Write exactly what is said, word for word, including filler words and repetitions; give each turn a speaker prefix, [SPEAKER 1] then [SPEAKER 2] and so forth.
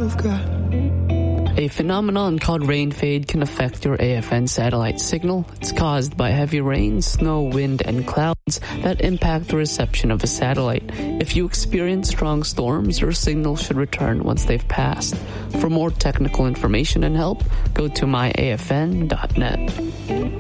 [SPEAKER 1] I've got.
[SPEAKER 2] A phenomenon called rain fade can affect your A F N satellite signal. It's caused by heavy rain, snow, wind, and clouds that impact the reception of a satellite. If you experience strong storms, your signal should return once they've passed. For more technical information and help, go to my A F N dot net.